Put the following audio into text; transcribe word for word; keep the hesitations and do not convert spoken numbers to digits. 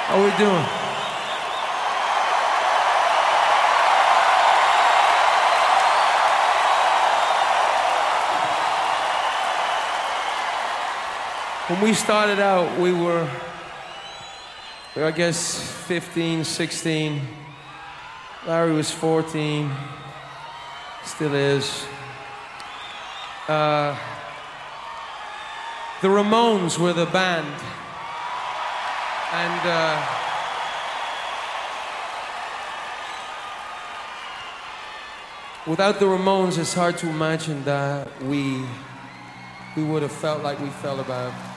How we doing? When we started out, we were, I guess, fifteen, sixteen. Larry was fourteen, still is. Uh, the Ramones were the band. And uh, without the Ramones, it's hard to imagine that we, we would have felt like we felt about